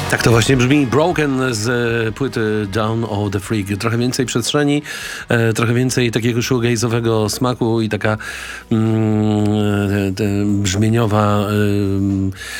Tak to właśnie brzmi Broken z płyty Down of the Freak. Trochę więcej przestrzeni, trochę więcej takiego shoegaze'owego smaku i taka brzmieniowa